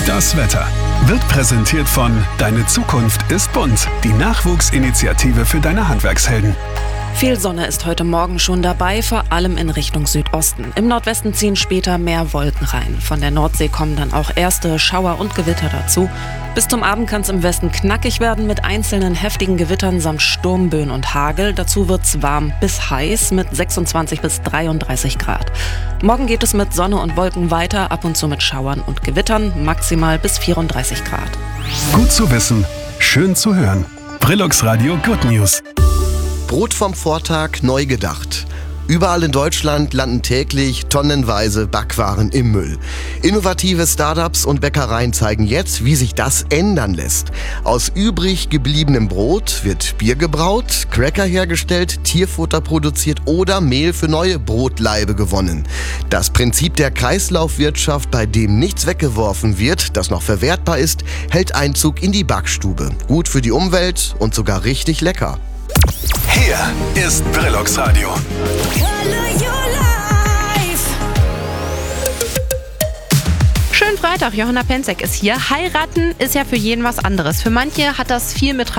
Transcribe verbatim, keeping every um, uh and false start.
Das Wetter wird präsentiert von Deine Zukunft ist bunt, die Nachwuchsinitiative für deine Handwerkshelden. Viel Sonne ist heute Morgen schon dabei, vor allem in Richtung Südosten. Im Nordwesten ziehen später mehr Wolken rein. Von der Nordsee kommen dann auch erste Schauer und Gewitter dazu. Bis zum Abend kann es im Westen knackig werden mit einzelnen heftigen Gewittern samt Sturmböen und Hagel. Dazu wird's warm bis heiß mit sechsundzwanzig bis dreiunddreißig Grad. Morgen geht es mit Sonne und Wolken weiter, ab und zu mit Schauern und Gewittern, maximal bis vierunddreißig Grad. Gut zu wissen, schön zu hören. Brillux Radio Good News. Brot vom Vortag neu gedacht. Überall in Deutschland landen täglich tonnenweise Backwaren im Müll. Innovative Startups und Bäckereien zeigen jetzt, wie sich das ändern lässt. Aus übrig gebliebenem Brot wird Bier gebraut, Cracker hergestellt, Tierfutter produziert oder Mehl für neue Brotlaibe gewonnen. Das Prinzip der Kreislaufwirtschaft, bei dem nichts weggeworfen wird, das noch verwertbar ist, hält Einzug in die Backstube. Gut für die Umwelt und sogar richtig lecker. Hier ist Brillux Radio. Schönen Freitag, Johanna Penzek ist hier. Heiraten ist ja für jeden was anderes. Für manche hat das viel mit